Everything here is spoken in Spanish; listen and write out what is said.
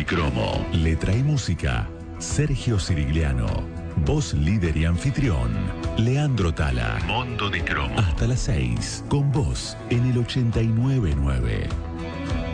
Cromo. Letra y música, Sergio Sirigliano. Voz líder y anfitrión, Leandro Tala. Mundo de Cromo. Hasta las 6, con vos en el 89.9.